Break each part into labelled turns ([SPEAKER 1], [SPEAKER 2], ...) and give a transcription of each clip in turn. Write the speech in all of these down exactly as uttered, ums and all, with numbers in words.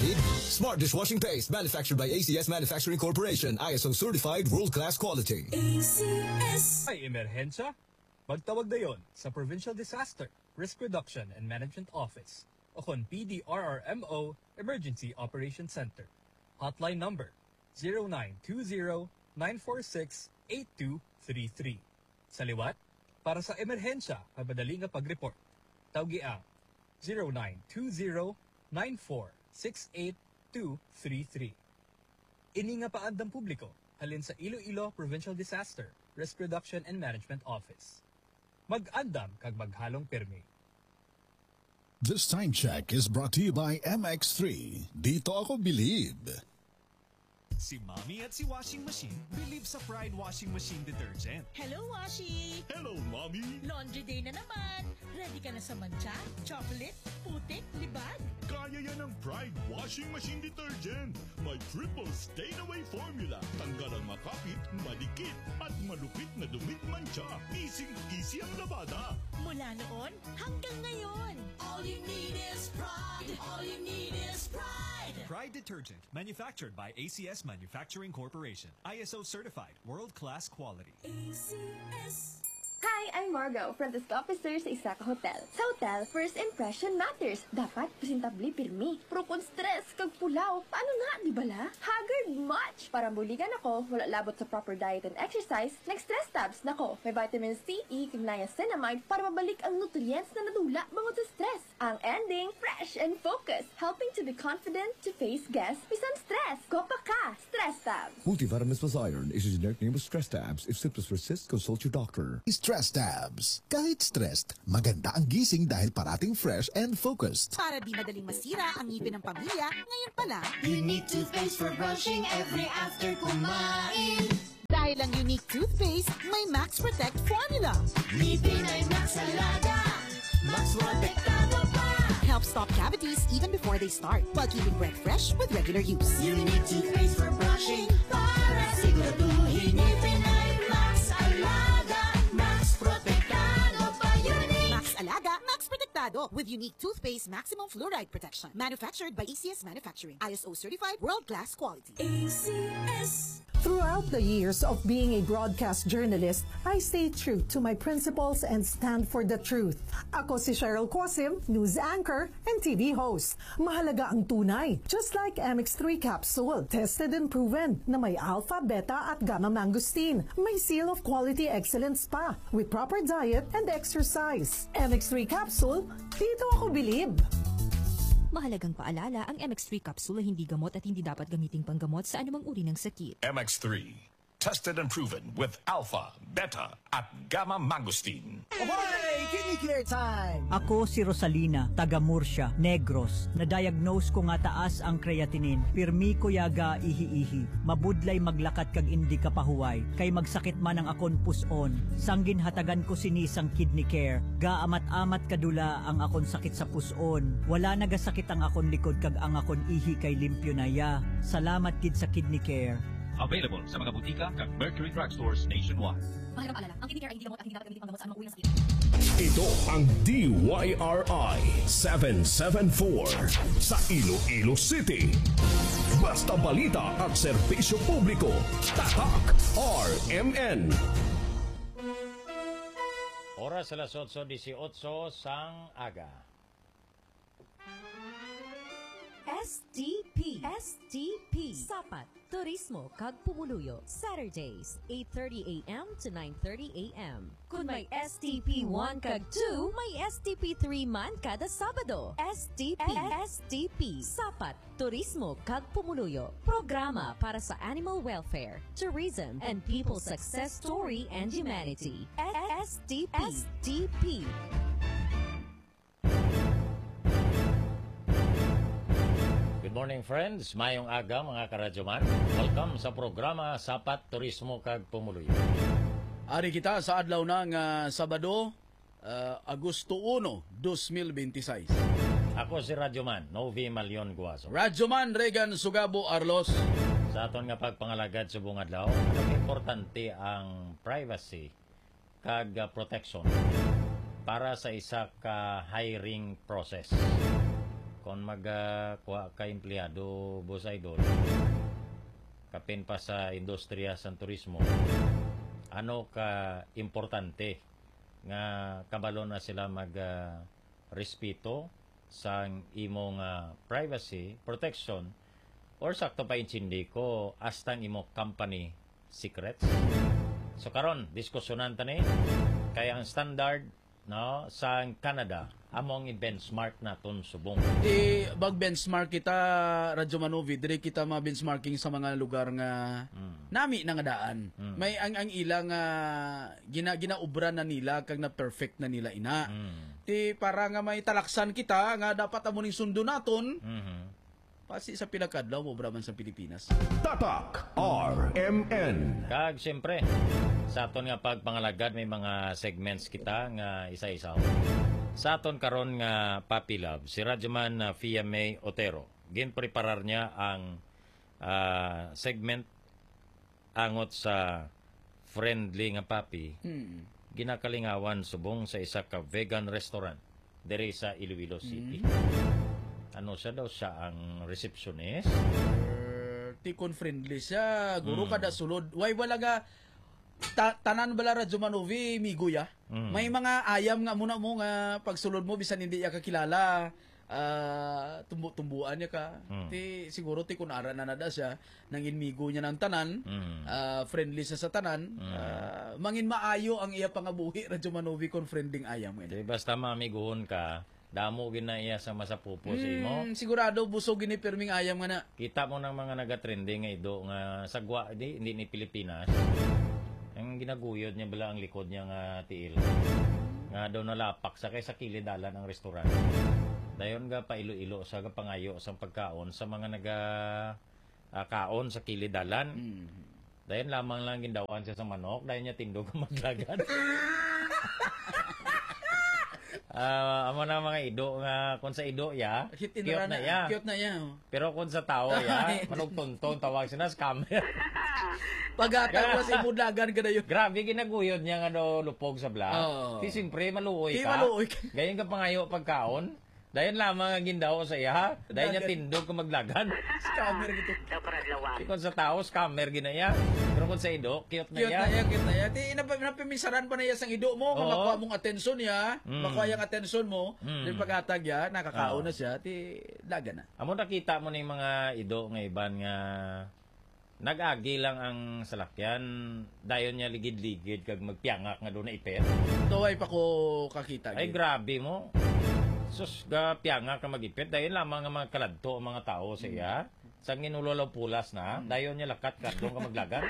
[SPEAKER 1] Dahil Smart Dishwashing Paste, manufactured by A C S Manufacturing Corporation, I S O certified world-class quality.
[SPEAKER 2] A C S.
[SPEAKER 3] Ay emerhensya? Magtawag na yon sa Provincial Disaster Risk Reduction and Management Office o kon P D R R M O Emergency Operations Center. Hotline number zero nine two zero nine four six eight two three three. Sa liwat, para sa emerhensya na madali nga pag-report, tawgi ang zero nine two zero nine four six eight two three three. Ini nga paandang publiko halin sa Iloilo Provincial Disaster Risk Reduction and Management Office. Mag-andam kag maghalong pirmi.
[SPEAKER 4] This time check is brought to you by M X three. Dito ako believe.
[SPEAKER 5] Si Mommy at si Washing Machine believe sa Pride Washing Machine Detergent.
[SPEAKER 6] Hello, Washi!
[SPEAKER 5] Hello, Mommy!
[SPEAKER 6] Laundry day na naman. Ready ka na sa mancha, chocolate, putik, libag?
[SPEAKER 5] Kaya yan ang Pride Washing Machine Detergent. May triple stain-away formula. Tanggal ang makapit, madikit, at malupit na dumit mancha. Easy-easy ang labada.
[SPEAKER 6] Mula noon hanggang ngayon.
[SPEAKER 2] All you need is pride. All you need is pride.
[SPEAKER 5] Pride Detergent, manufactured by A C S Manufacturing Corporation. I S O certified, world-class quality.
[SPEAKER 2] A C S.
[SPEAKER 7] Hi, I'm Margo, front desk officer sa Isaka Hotel. Sa hotel, first impression matters. Dapat presentabli pirmi. Pero kung stress kag pulaw, paano na, di bala? Haggard much! Para buligan ako, wala labot sa proper diet and exercise, nag-stress tabs nako. May vitamin C, E, kag niacinamide para mabalik ang nutrients na nadula bangod sa stress. Ang ending, fresh and focused, helping to be confident to face guests bisan stress. Kopa ka, stress tabs.
[SPEAKER 1] Multivitamins plus iron is a generic name of stress tabs. If symptoms persist, consult your doctor.
[SPEAKER 4] Stress tabs. Kahit stressed, maganda ang gising dahil parating fresh and focused.
[SPEAKER 6] Para di madaling masira ang ngipin ng pamilya, ngayon pa lang.
[SPEAKER 2] Unique toothpaste for brushing every after kumain.
[SPEAKER 6] Dahil ang unique toothpaste, may Max Protect formula.
[SPEAKER 2] Ngipin ay Max Alaga. Max Protektado pa.
[SPEAKER 6] Help stop cavities even before they start, while keeping breath fresh with regular use.
[SPEAKER 2] Unique toothpaste for brushing para siguraduhin ngipin ay Max Alaga. Max Protektado pa. Unique.
[SPEAKER 6] Max Alaga, Max Protectado with unique toothpaste maximum fluoride protection. Manufactured by A C S Manufacturing. I S O certified world-class quality.
[SPEAKER 2] A C S.
[SPEAKER 8] Throughout the years of being a broadcast journalist, I stay true to my principles and stand for the truth. Ako si Cheryl Cosim, news anchor and T V host. Mahalaga ang tunay, just like M X three capsule. Tested and proven na may alpha, beta at gamma mangosteen. May seal of quality excellence pa with proper diet and exercise. M X three capsule, dito ako believe.
[SPEAKER 9] Mahalagang paalala, ang M X three capsule ay hindi gamot at hindi dapat gamiting panggamot sa anumang uri ng sakit.
[SPEAKER 10] M X three, tested and proven with alpha, beta, at gamma mangosteen.
[SPEAKER 11] Ahoy! Kidney care time!
[SPEAKER 12] Ako si Rosalina, taga Murcia, Negros. Na-diagnose ko nga taas ang creatinine. Pirmi ko yaga ihi-ihi. Mabudlay maglakat kag indi ka pahuway. Kay magsakit man ang akon puson. Sanggin hatagan ko sinisang kidney care. Gaamat-amat kadula ang akon sakit sa puson. Wala nagasakit ang akon likod kag ang akon ihi kay limpyo na ya. Salamat kid sa kidney care.
[SPEAKER 13] Available sa mga butika kag Mercury Drugstores nationwide.
[SPEAKER 9] Mahalagang paalala, ang kidney care ay hindi gamot at hindi dapat gamiting panggamot sa anumang uri ng sakit.
[SPEAKER 14] Ito ang D Y R I seven seven four sa Iloilo City. Basta balita at serbisyo publiko. Tatak R M N.
[SPEAKER 15] Oras alas otso dieciocho sang aga.
[SPEAKER 16] S T P S T P Sapat Turismo kag Pumuluyo Saturdays eight thirty a m to nine thirty a m Kung may S T P one kag two, may S T P three man kada Sabado. S T P S T P Sapat Turismo kag Pumuluyo, programa para sa animal welfare, tourism and people success story and humanity. S T P S T P.
[SPEAKER 15] Good morning friends, mayong aga mga karadyoman. Welcome sa programa Sapat Turismo kag Pumuluyo.
[SPEAKER 17] Ari kita sa adlaw ng uh, Sabado, uh, Agosto uno, dos mil veintiséis.
[SPEAKER 15] Ako si Radyoman, Novi Malion Guaso.
[SPEAKER 17] Radyoman Regan Sugabo Arlos.
[SPEAKER 15] Sa aton nga pagpangalagad sa buong adlaw, ang importante ang privacy kag uh, protection para sa isa ka hiring process. Kung magkuha ka empleyado, Boss Idol, kapin pa sa industriya sa turismo, ano ka importante nga kabalo na sila mag uh, respeto sa imong uh, privacy, protection, or sakto pa intindi ko, astang imo company secrets. So karon diskusyonan tani kaya ang standard no sa Canada among i-benchmark naton subong.
[SPEAKER 17] Di bag benchmark kita Radyo Manovi, dire kita ma-benchmarking sa mga lugar nga mm. nami na nga daan. Mm. May ang ang ilang uh, gina ginaubra na nila kag na perfect na nila ina. Mm. Ti para nga may talaksan kita nga dapat amo ning sundo naton. Mm-hmm. Pasi sa pinakadlaw mo braman sa Pilipinas.
[SPEAKER 14] Tatak R M N.
[SPEAKER 15] Kag siyempre, sa aton nga pagpangalagad may mga segments kita nga isa-isa. Sa aton karon nga Papi Love, si Radyoman uh, Fia May Otero. Ginpreparar niya ang uh, segment angot sa friendly nga papi. Hmm. Ginakalingawan subong sa isa ka vegan restaurant diri sa Iloilo City. Hmm. Ano siya daw siya ang receptionist?
[SPEAKER 17] Uh, tikon friendly siya. Guro mm. kada sulod. Way wala ga ta tanan bala Radyo Manovi miguya. Mm. May mga ayam nga muna mo nga pagsulod mo bisan hindi ya kakilala. Uh, tumbu-tumbuan niya ka. Mm. Ti siguro ti kun ara na nada siya nangin migo niya ng tanan. Mm. Uh, friendly siya sa tanan. Mm. Uh, mangin maayo ang iya pangabuhi Radyo Manovi kon friendling ayam.
[SPEAKER 15] Di basta mamiguhon ka. Damo gina iya sa masapupo sa imo.
[SPEAKER 17] Mm, sigurado busog gini perming ayam nga na.
[SPEAKER 15] Kita mo ng mga naga-trending nga ido nga sagwa di hindi ni Pilipinas. Ang ginaguyod niya bala ang likod niya nga tiil. Nga daw nalapak sa kay sa kilidalan ang restaurant. Dayon nga pailo-ilo sa pangayo sa pagkaon sa mga naga uh, kaon sa kilidalan. Mm. Dayon lamang lang gindawan siya sa manok, dayon niya tindog maglagad. Ah, uh, amo na mga ido nga kun sa ido ya, cute na ya.
[SPEAKER 17] Cute na ya.
[SPEAKER 15] Pero kun sa tao ya, manog tonton tawag sina scammer.
[SPEAKER 17] Pagata ko sa imudlagan ka dayon.
[SPEAKER 15] Grabe ginaguyod niya nga do lupog sa vlog. Oh. Ti simpre maluoy ka.
[SPEAKER 17] Maluoy ka.
[SPEAKER 15] Gayon ka pangayo pagkaon. Dayon lamang ang gindaw sa iya. Dayon niya tindog ka maglagan.
[SPEAKER 17] Scammer gito.
[SPEAKER 15] Kung sa tao, scammer ginaya. Pero kung sa ido, cute na
[SPEAKER 17] cute
[SPEAKER 15] ya.
[SPEAKER 17] Na ya, cute na ya. Di napimisaran pa na ya sang ido mo. Kung makuha mong atensyon ya. Mm. Makuha yung atensyon mo. Mm. Di pagkatag ya, nakakaon na siya. Di laga na.
[SPEAKER 15] Amo nakita mo na yung mga ido nga iban nga nag-agi lang ang salakyan. Dayon niya ligid-ligid kag magpiangak nga doon na ipet.
[SPEAKER 17] Tuway pa ko kakita.
[SPEAKER 15] Ay, grabe mo. Sus, ga pianga ka mag-ipit. Dayon lamang ang mga kaladto ang mga tao sa iya. Sa ginulolaw pulas na, dayon niya lakat ka doon ka maglagan.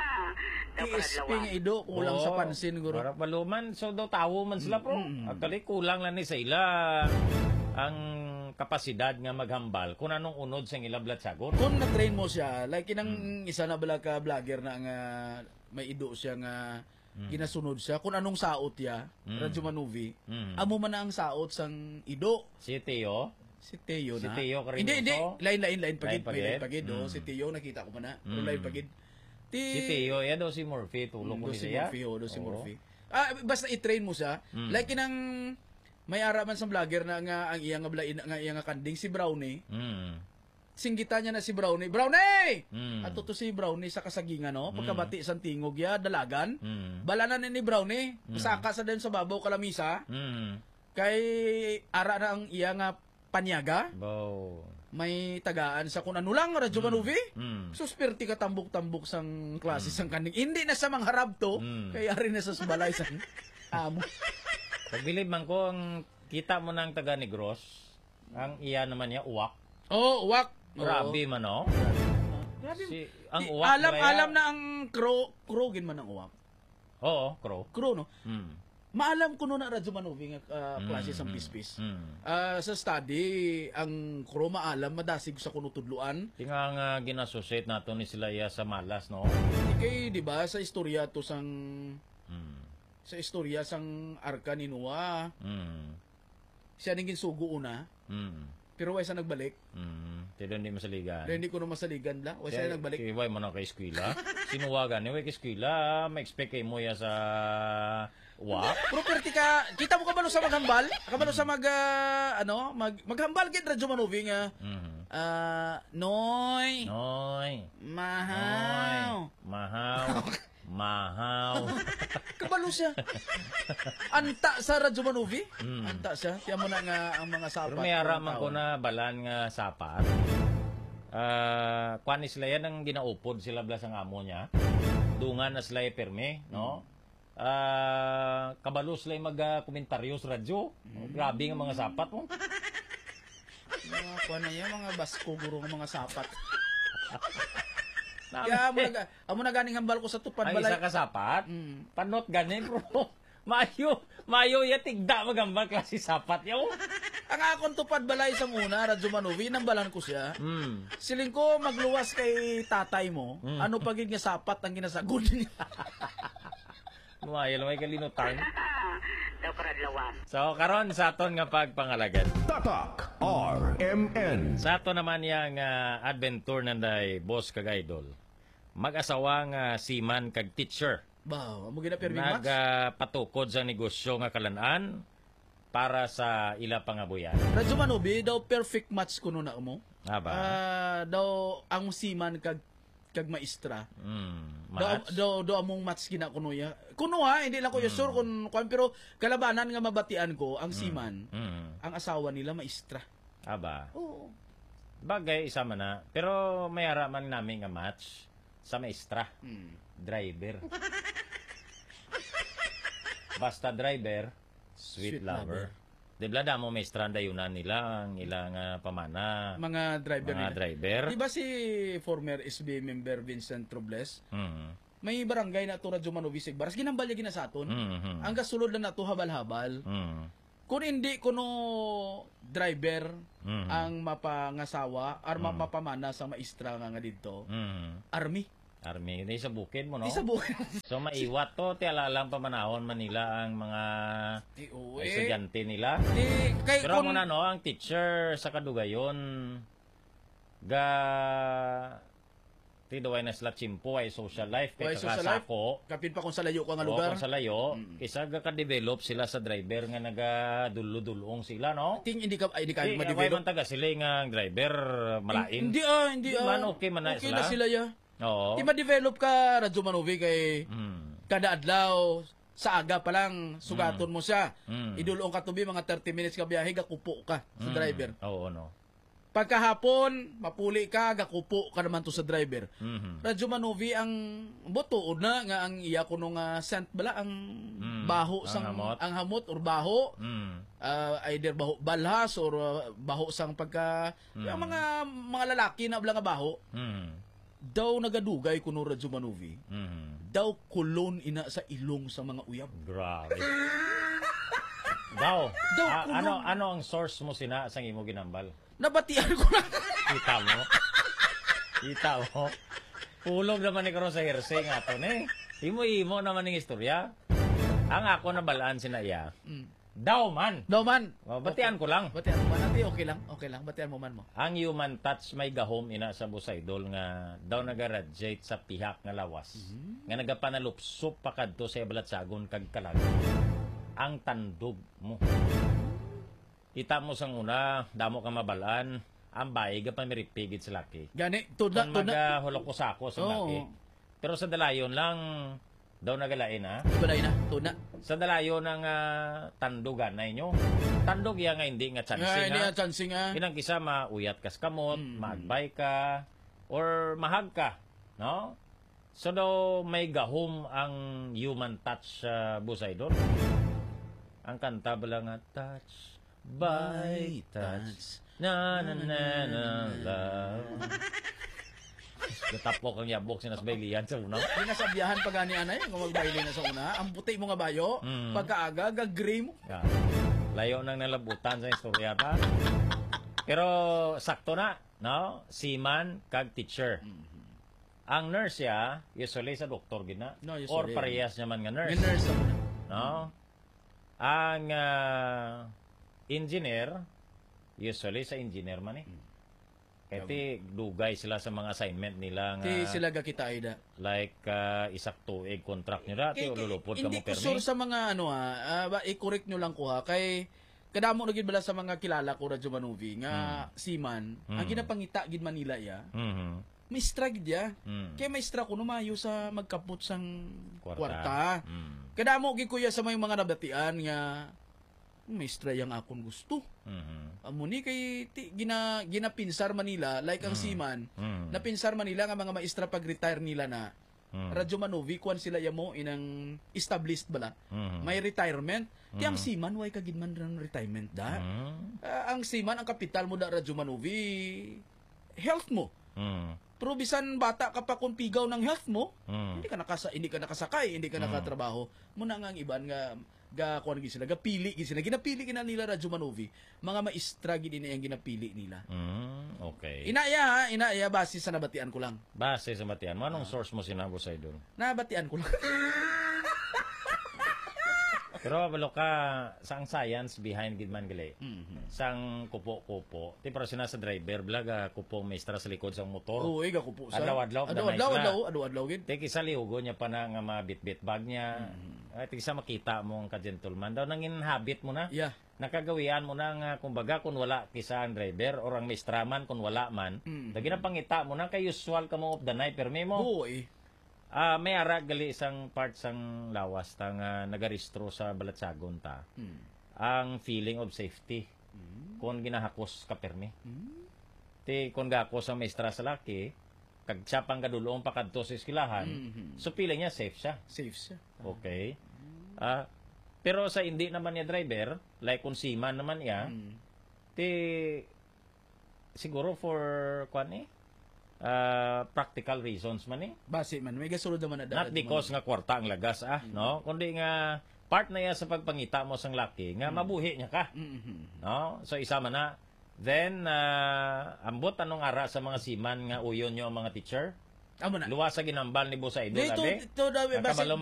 [SPEAKER 17] Iisping ido, kulang oh, sa pansin, guro.
[SPEAKER 15] Para paluman, so daw tawo man sila, bro. Mm-hmm. Actually, kulang lang ni sa ila ang kapasidad nga maghambal kung anong unod sa ila blatsagon.
[SPEAKER 17] Kung na-train mo siya, like inang mm. isa na bala ka vlogger na nga may ido siya nga Mm. ginasunod siya kung anong saot ya mm. Radyo Manovi mm. amo man na ang saot sang ido
[SPEAKER 15] si Teo
[SPEAKER 17] si Teo
[SPEAKER 15] si
[SPEAKER 17] na
[SPEAKER 15] Teo Carinoso
[SPEAKER 17] hindi hindi lain lain lain pagid
[SPEAKER 15] lain pagid,
[SPEAKER 17] lain pagid mm. oh, si Teo nakita ko pa na pero mm. lain pagid
[SPEAKER 15] ti... si Teo ya do si Murphy tulong ko
[SPEAKER 17] mm, si
[SPEAKER 15] siya
[SPEAKER 17] Murphy oh, do si oh. Murphy ah basta i-train mo siya mm. like inang may araman sa vlogger na nga ang iyang nga nga iyang kanding si Brownie mm. Singgita niya na si Brownie. Brownie! Mm. At to si Brownie sa kasagingan, no? Pagkabati sang tingog ya, dalagan. Mm. Balanan ni Brownie. Mm. Pasaka sa din sa babaw kalamisa. Mm. Kay ara na ang iya nga panyaga.
[SPEAKER 15] Wow.
[SPEAKER 17] May tagaan sa kung ano lang, Radyo Manovi. Mm. Suspirti ka tambok-tambok sang klase mm. sang kanding. Hindi na sa mangharap to. Mm. Kaya rin na sa balay sang amo.
[SPEAKER 15] Pagbilib man ko, ang kita mo ng taga Negros, ang iya naman niya, uwak.
[SPEAKER 17] Oh, uwak.
[SPEAKER 15] Grabe man, no?
[SPEAKER 17] Grabe.
[SPEAKER 15] Si, ang uwak
[SPEAKER 17] alam,
[SPEAKER 15] kaya...
[SPEAKER 17] alam na ang crow, crow gin man ang uwak.
[SPEAKER 15] Oo, crow.
[SPEAKER 17] Crow, no?
[SPEAKER 15] Mm.
[SPEAKER 17] Maalam ko no na Radyo Manovi nga uh, klase mm, sang pispis. Mm. Uh, sa study, ang crow maalam, madasig sa kuno tudluan.
[SPEAKER 15] Tinga nga ginassociate nato ni sila ya sa malas, no?
[SPEAKER 17] Ikay, di ba, sa istorya to sang... Mm. Sa istorya sang arka ni Noah. Mm. Siya naging sugo una. Mm. Pero why sa nagbalik?
[SPEAKER 15] Mm, pero hindi masaligan.
[SPEAKER 17] Pero hindi ko na masaligan la. Why sa nagbalik?
[SPEAKER 15] Kaya why mo na kay eskwela? Sinuwagan ni why kay eskwela? Ma-expect kay mo ya sa Wa?
[SPEAKER 17] Property ka, kita mo kabalo sa maghambal? Kabalo sa mag, ah, ano, mag, maghambal kit Radyo Manuvi nga,
[SPEAKER 15] Mhm.
[SPEAKER 17] ah, Noy,
[SPEAKER 15] Noy.
[SPEAKER 17] Mahaw.
[SPEAKER 15] Mahaw. Mahaw.
[SPEAKER 17] Kabalo siya. Anta sa Radyo Manuvi?
[SPEAKER 15] Mm.
[SPEAKER 17] Anta siya. Tiyan mo na nga ang mga sapat.
[SPEAKER 15] Pero may araman ko na balan nga sapat. Ah, kuan sila yan ang ginaupod sila blas ang amo niya. Dungan na sila perme, no? Ah, kabalo sila mag uh, komentaryo sa radyo. Grabe nga mga sapat mo.
[SPEAKER 17] Mga kuha na yan, mga basko guro ng mga sapat. Kaya amo na, amo na ganing hambal ko sa tupad
[SPEAKER 15] Ang
[SPEAKER 17] balay.
[SPEAKER 15] isa ka sapat,
[SPEAKER 17] Mm.
[SPEAKER 15] panot ganin bro. Mayo, mayo ya tigda magambal klase sapat yaw.
[SPEAKER 17] Ang akong tupad balay sa muna, Radyo Manuvi, nambalan ko siya.
[SPEAKER 15] Mm.
[SPEAKER 17] Siling ko magluwas kay tatay mo,
[SPEAKER 15] Mm.
[SPEAKER 17] ano pagig nga sapat ang ginasagod niya.
[SPEAKER 15] Mayo may kalinutan.
[SPEAKER 18] Daw karad lawas.
[SPEAKER 15] So karon sa aton nga pagpangalagan.
[SPEAKER 14] Tatak R M N.
[SPEAKER 15] Sa ato naman yang uh, adventure nanday boss kag idol. Mag-asawa nga seaman kag teacher.
[SPEAKER 17] Ba, amo gina permi max.
[SPEAKER 15] Nagapatukod sa negosyo nga kalan-an para sa ila pangabuyan.
[SPEAKER 17] Radyo Manuvi, daw perfect match kuno na mo.
[SPEAKER 15] Aba.
[SPEAKER 17] Ah, daw ang siman kag kag maestra.
[SPEAKER 15] Mm,
[SPEAKER 17] Daw,
[SPEAKER 15] match.
[SPEAKER 17] daw, daw among match gina kuno ya. Kuno ha, hindi lang ko mm. sure kung, kung pero kalabanan nga mabatian ko ang siman.
[SPEAKER 15] Mm.
[SPEAKER 17] Ang asawa nila maestra.
[SPEAKER 15] Aba.
[SPEAKER 17] Oo.
[SPEAKER 15] Bagay isa man na. Pero may araman namin nga match sa maestra.
[SPEAKER 17] Mm.
[SPEAKER 15] Driver. Basta driver, sweet,
[SPEAKER 17] Sweet
[SPEAKER 15] lover.
[SPEAKER 17] lover.
[SPEAKER 15] Di ba damo maestra dayunan nila ang ilang uh, pamana.
[SPEAKER 17] Mga driver
[SPEAKER 15] Mga
[SPEAKER 17] nila.
[SPEAKER 15] driver.
[SPEAKER 17] Di ba si former S B member Vincent Robles?
[SPEAKER 15] Mm.
[SPEAKER 17] May barangay na to Radyo Manuvi Sigbaras. Ginambal niya ginasaton.
[SPEAKER 15] Mm-hmm.
[SPEAKER 17] Ang gasulod na nato habal-habal.
[SPEAKER 15] Mm.
[SPEAKER 17] Kung hindi kuno driver
[SPEAKER 15] Mhm.
[SPEAKER 17] ang mapangasawa or
[SPEAKER 15] Mhm.
[SPEAKER 17] mapamana sa maestra nga nga dito,
[SPEAKER 15] Mm.
[SPEAKER 17] army.
[SPEAKER 15] Army, di sa bukid mo, no?
[SPEAKER 17] Di sa bukid.
[SPEAKER 15] So, maiwat to, ti alalang pamanahon Manila ang mga
[SPEAKER 17] Di, oo, eh.
[SPEAKER 15] estudyante nila.
[SPEAKER 17] Di, kay,
[SPEAKER 15] Pero
[SPEAKER 17] kung,
[SPEAKER 15] muna, no, ang teacher sa kadugayon, ga, ti daway na sila chimpo ay social life, kay
[SPEAKER 17] Why social life?
[SPEAKER 15] kakasako,
[SPEAKER 17] Kapin pa kung sa layo ka nga
[SPEAKER 15] o
[SPEAKER 17] lugar.
[SPEAKER 15] kung sa layo, isa ga ka-develop sila sa driver nga naga-dulo-dulong sila, no?
[SPEAKER 17] Ting hindi ka ay hindi ka
[SPEAKER 15] Di, away
[SPEAKER 17] ma-develop.
[SPEAKER 15] man taga sila nga driver, malain.
[SPEAKER 17] Hindi ah, hindi
[SPEAKER 15] Di
[SPEAKER 17] ah.
[SPEAKER 15] man, okay man na
[SPEAKER 17] okay
[SPEAKER 15] sila.
[SPEAKER 17] na sila ya.
[SPEAKER 15] Oo.
[SPEAKER 17] Di ma-develop ka Radyo Manuvi kay
[SPEAKER 15] Mm.
[SPEAKER 17] kada adlaw sa aga pa lang sugaton mo siya.
[SPEAKER 15] Mm.
[SPEAKER 17] Idulong ka tubi mga thirty minutes ka biyahe gakupo ka sa
[SPEAKER 15] Mm.
[SPEAKER 17] driver.
[SPEAKER 15] Oo, no.
[SPEAKER 17] Pagkahapon, mapuli ka, gakupo ka naman to sa driver.
[SPEAKER 15] Mhm.
[SPEAKER 17] Radyo Manuvi ang butuod na nga ang iya ko nung uh, scent bala ang
[SPEAKER 15] Mm.
[SPEAKER 17] baho
[SPEAKER 15] Ang
[SPEAKER 17] sang
[SPEAKER 15] hamot.
[SPEAKER 17] ang hamot or baho.
[SPEAKER 15] Mm.
[SPEAKER 17] Uh, either baho balhas or uh, baho sang pagka
[SPEAKER 15] Mm.
[SPEAKER 17] yung mga mga lalaki na bala nga baho
[SPEAKER 15] Mm.
[SPEAKER 17] daw nagadugay kuno Radyo Manuvi.
[SPEAKER 15] Mm.
[SPEAKER 17] Daw kulon ina sa ilong sa mga uyab.
[SPEAKER 15] Grabe. Daw,
[SPEAKER 17] Daw,
[SPEAKER 15] a-
[SPEAKER 17] kulong.
[SPEAKER 15] ano ano ang source mo sina sa imo ginambal?
[SPEAKER 17] Nabatian ko na.
[SPEAKER 15] Kita mo? Kita mo? Pulog naman ni karon sa hearsay nga to ni. Imo-imo naman ning istorya. Ang ako nabalaan sina iya.
[SPEAKER 17] Mm.
[SPEAKER 15] Daw man.
[SPEAKER 17] Daw man.
[SPEAKER 15] Oh, batian ko lang.
[SPEAKER 17] Batian mo man. Ati, okay lang. Okay lang. Batian mo man mo.
[SPEAKER 15] Ang human touch may gahom ina sa busaydol nga daw nagaradiate sa pihak nga lawas. Nga nagapanalupsop pa kadto sa balatsagon kag kalag. Ang tandog mo. Ita mo sang una, damo ka mabalaan, ang bayi ka pa miripigid sa laki.
[SPEAKER 17] Gani, tudla,
[SPEAKER 15] Kung
[SPEAKER 17] tudla.
[SPEAKER 15] magahulok ko sako sa
[SPEAKER 17] Oo.
[SPEAKER 15] laki. Pero sa dalayon lang, daw nagalain ha.
[SPEAKER 17] Ibalay na, tudla.
[SPEAKER 15] Sa dalayon ng uh, tandugan na inyo. Tandog yan nga hindi nga chancing
[SPEAKER 17] Nga, hindi
[SPEAKER 15] ha.
[SPEAKER 17] nga chancing ha.
[SPEAKER 15] Inang kisa mauyat kas kamot,
[SPEAKER 17] Mm.
[SPEAKER 15] maagbay ka, or mahag ka. No? So daw may gahom ang human touch sa busay doon. Ang kanta bala nga, touch by touch, na na na na love. Gatapok ang yabok sinas bayliyan sa una.
[SPEAKER 17] Hindi na sa biyahan pag gani anay, kung magbaili na sa una. Ang puti mo nga bayo,
[SPEAKER 15] Mm.
[SPEAKER 17] pagkaaga, gag-gray mo.
[SPEAKER 15] Yeah. Layo nang nalabutan sa istorya ta. Pero sakto na, no? Seaman kag teacher. Ang nurse ya, usually sa doktor gina.
[SPEAKER 17] No, usually.
[SPEAKER 15] Or parehas naman nga nurse.
[SPEAKER 17] May nurse naman.
[SPEAKER 15] No? Ang ah, engineer, usually sa engineer man eh. Kaya ti dugay sila sa mga assignment nila nga.
[SPEAKER 17] Ti sila ga kita ida.
[SPEAKER 15] Like uh, isak tuig contract nyo dati o lulupod ka mo
[SPEAKER 17] Hindi ko
[SPEAKER 15] permi.
[SPEAKER 17] sure sa mga ano ha, uh, ba, i-correct nyo lang ko ha, kay kadamo na gid bala sa mga kilala ko Radyo Manuvi nga
[SPEAKER 15] Mm.
[SPEAKER 17] seaman,
[SPEAKER 15] Mm.
[SPEAKER 17] ang ginapangita gid Manila ya.
[SPEAKER 15] Mhm.
[SPEAKER 17] Maestra gid ya.
[SPEAKER 15] Mm.
[SPEAKER 17] Kaya maestra ko numayo sa magkapot sang
[SPEAKER 15] Kwarta.
[SPEAKER 17] kwarta.
[SPEAKER 15] Mm.
[SPEAKER 17] Kadamo gid kuya sa may mga nabatian nga maestra yang akon gusto.
[SPEAKER 15] Mhm.
[SPEAKER 17] Amo ni kay ti, gina ginapinsar Manila like ang
[SPEAKER 15] Mm.
[SPEAKER 17] seaman.
[SPEAKER 15] Mm.
[SPEAKER 17] Napinsar Manila nga mga maestra pag retire nila na.
[SPEAKER 15] Mm.
[SPEAKER 17] Radyo Manuvi kuan sila yamo inang established bala.
[SPEAKER 15] Mhm.
[SPEAKER 17] May retirement. Ti ang
[SPEAKER 15] Mm.
[SPEAKER 17] seaman way kagidman ran retirement da.
[SPEAKER 15] Mm.
[SPEAKER 17] Ah, ang seaman ang kapital mo da Radyo Manuvi health mo.
[SPEAKER 15] Mm.
[SPEAKER 17] Pero bisan bata ka pa kung pigaw ng health mo,
[SPEAKER 15] Mm.
[SPEAKER 17] hindi ka nakasa hindi ka nakasakay, hindi ka
[SPEAKER 15] Mm.
[SPEAKER 17] nakatrabaho. Muna nga ang iban nga ga kuan gid sila, gapili gid sila. Ginapili kina nila Radyo Manuvi. Mga maestra gid ini ang ginapili nila.
[SPEAKER 15] Mm. Okay.
[SPEAKER 17] Inaya ha, inaya base sa nabatian ko lang.
[SPEAKER 15] Base sa matian,
[SPEAKER 17] Ah.
[SPEAKER 15] manong source mo sinabo sa idol?
[SPEAKER 17] Nabatian ko lang.
[SPEAKER 15] Pero balo ka sang science behind gid man gali.
[SPEAKER 17] Mhm.
[SPEAKER 15] Sang kupo-kupo. Ti para sina sa driver blaga kupo maestra sa likod sang motor.
[SPEAKER 17] Oo, iga ko po sa.
[SPEAKER 15] Adlaw-adlaw,
[SPEAKER 17] Adlaw-adlaw, adlaw, adlaw-adlaw gid.
[SPEAKER 15] Ti kisa liugo niya pa na nga mabit-bit bag niya.
[SPEAKER 17] Mm-hmm.
[SPEAKER 15] Ay ti kisa makita mo ang ka-gentleman daw nangin habit mo na.
[SPEAKER 17] Yeah.
[SPEAKER 15] Nakagawian mo na nga kumbaga kung wala kisa ang driver or ang maestraman kung wala man.
[SPEAKER 17] Mhm.
[SPEAKER 15] Dagi na pangita mo na kay usual ka mo of the night permi mo.
[SPEAKER 17] Oo eh.
[SPEAKER 15] Ah, may ara gali isang part sang lawas ta nga nagaristro sa Balatsagon ta.
[SPEAKER 17] Mm.
[SPEAKER 15] Ang feeling of safety.
[SPEAKER 17] Mm.
[SPEAKER 15] Kung ginahakos ka permi.
[SPEAKER 17] Mm.
[SPEAKER 15] Ti kung gako sa maestra sa laki, kag siya pang kadulong pakadto sa eskwelahan,
[SPEAKER 17] Mhm.
[SPEAKER 15] so feeling niya safe siya.
[SPEAKER 17] Safe siya.
[SPEAKER 15] Okay. Ah, pero sa hindi naman niya driver, like kung seaman naman niya,
[SPEAKER 17] Mm.
[SPEAKER 15] ti siguro for kwan eh, ah, practical reasons man eh.
[SPEAKER 17] Base man, may gasulod naman na
[SPEAKER 15] Not because nga kwarta ang lagas ah, no? Kundi nga part na yan sa pagpangita mo sang laki nga mabuhi niya ka.
[SPEAKER 17] Mhm.
[SPEAKER 15] No? So isa man na. Then ah, ambot anong ara sa mga seaman nga uyon nyo ang mga teacher?
[SPEAKER 17] Amo na.
[SPEAKER 15] Luwa sa ginambal ni Boss Idol
[SPEAKER 17] Dito,
[SPEAKER 15] abi.
[SPEAKER 17] ito daw,
[SPEAKER 15] Ang
[SPEAKER 17] base,
[SPEAKER 15] kabalo